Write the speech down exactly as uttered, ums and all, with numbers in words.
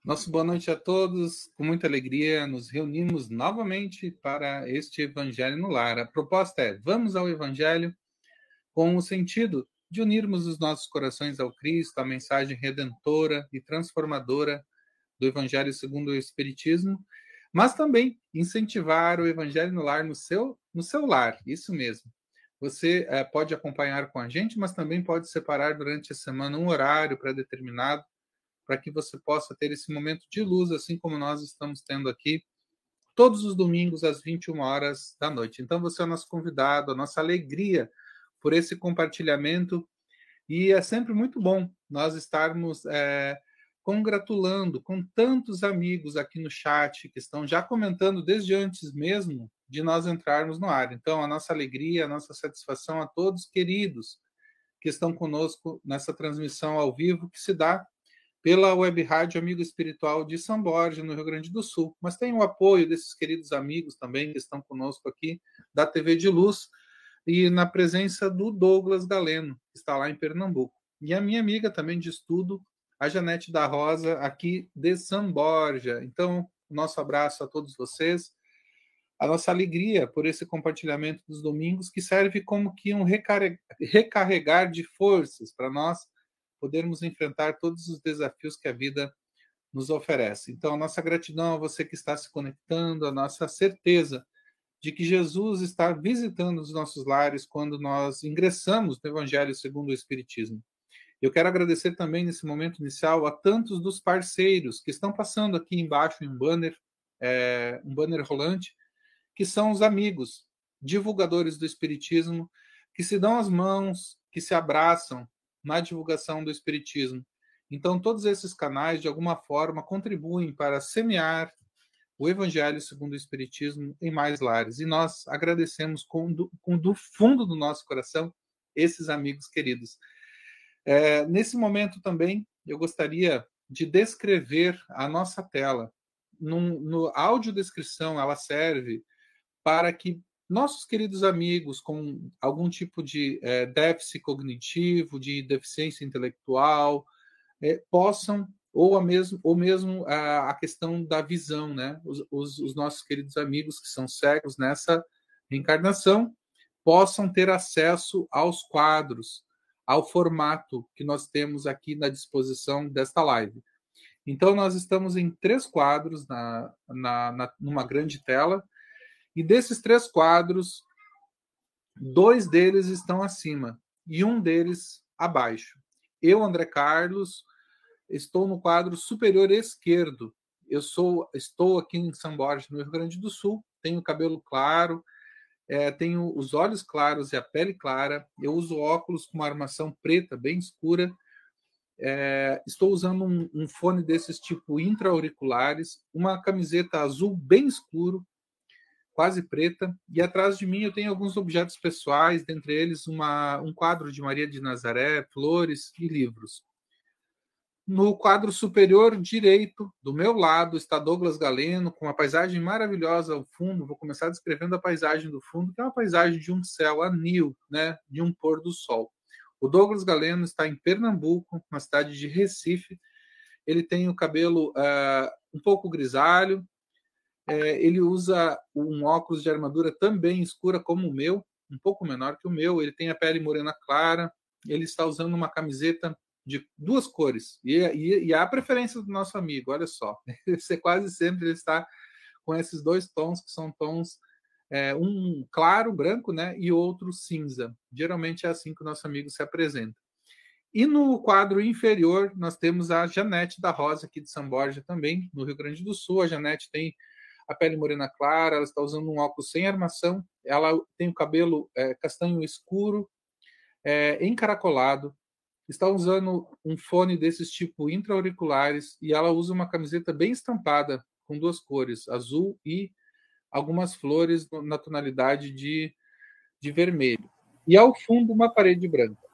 Nosso boa noite a todos. Com muita alegria, nos reunimos novamente para este Evangelho no Lar. A proposta é: vamos ao Evangelho com o sentido de unirmos os nossos corações ao Cristo, a mensagem redentora e transformadora do Evangelho segundo o Espiritismo, mas também incentivar o Evangelho no Lar no seu, no seu lar, isso mesmo. Você é, pode acompanhar com a gente, mas também pode separar durante a semana um horário pré-determinado para que você possa ter esse momento de luz, assim como nós estamos tendo aqui todos os domingos às vinte e uma horas da noite. Então você é o nosso convidado, a nossa alegria por esse compartilhamento, e é sempre muito bom nós estarmos é, congratulando com tantos amigos aqui no chat que estão já comentando desde antes mesmo de nós entrarmos no ar. Então a nossa alegria, a nossa satisfação a todos queridos que estão conosco nessa transmissão ao vivo que se dá pela Web Rádio Amigo Espiritual de São Borja, no Rio Grande do Sul. Mas tem o apoio desses queridos amigos também que estão conosco aqui, da T V de Luz, e na presença do Douglas Galeno, que está lá em Pernambuco. E a minha amiga também de estudo, a Janete da Rosa, aqui de São Borja. Então, nosso abraço a todos vocês, a nossa alegria por esse compartilhamento dos domingos, que serve como que um recarregar de forças para nós podermos enfrentar todos os desafios que a vida nos oferece. Então, a nossa gratidão a você que está se conectando, a nossa certeza de que Jesus está visitando os nossos lares quando nós ingressamos no Evangelho segundo o Espiritismo. Eu quero agradecer também, nesse momento inicial, a tantos dos parceiros que estão passando aqui embaixo em um banner, é, um banner rolante, que são os amigos, divulgadores do Espiritismo, que se dão as mãos, que se abraçam na divulgação do Espiritismo. Então, todos esses canais, de alguma forma, contribuem para semear o Evangelho segundo o Espiritismo em mais lares. E nós agradecemos com do, com do fundo do nosso coração esses amigos queridos. É, nesse momento também, eu gostaria de descrever a nossa tela. Num, no audiodescrição, ela serve para que nossos queridos amigos com algum tipo de é, déficit cognitivo, de deficiência intelectual, é, possam, ou, a mesmo, ou mesmo a, a questão da visão, né? Os, os, os nossos queridos amigos que são cegos nessa reencarnação, possam ter acesso aos quadros, ao formato que nós temos aqui na disposição desta live. Então, nós estamos em três quadros na, na, na, numa grande tela, e desses três quadros, dois deles estão acima e um deles abaixo. Eu, André Carlos, estou no quadro superior esquerdo. Eu sou, estou aqui em São Borja, no Rio Grande do Sul, tenho cabelo claro, é, tenho os olhos claros e a pele clara, eu uso óculos com uma armação preta, bem escura, é, estou usando um, um fone desses tipo intra-auriculares, uma camiseta azul bem escuro, quase preta, e atrás de mim eu tenho alguns objetos pessoais, dentre eles uma, um quadro de Maria de Nazaré, flores e livros. No quadro superior direito, do meu lado, está Douglas Galeno, com uma paisagem maravilhosa ao fundo. Vou começar descrevendo a paisagem do fundo, que é uma paisagem de um céu anil, né, de um pôr do sol. O Douglas Galeno está em Pernambuco, na cidade de Recife. Ele tem o cabelo uh, um pouco grisalho, É, ele usa um óculos de armadura também escura como o meu, um pouco menor que o meu. Ele tem a pele morena clara. Ele está usando uma camiseta de duas cores. E, e, e a preferência do nosso amigo, olha só. Você quase sempre ele está com esses dois tons, que são tons, é, um claro, branco, né, e outro cinza. Geralmente é assim que o nosso amigo se apresenta. E no quadro inferior, nós temos a Janete da Rosa, aqui de São Borja também, no Rio Grande do Sul. A Janete tem a pele morena clara, ela está usando um óculos sem armação, ela tem o cabelo é, castanho escuro, é, encaracolado, está usando um fone desses tipo intra-auriculares, e ela usa uma camiseta bem estampada, com duas cores, azul e algumas flores na tonalidade de, de vermelho. E ao fundo, uma parede branca.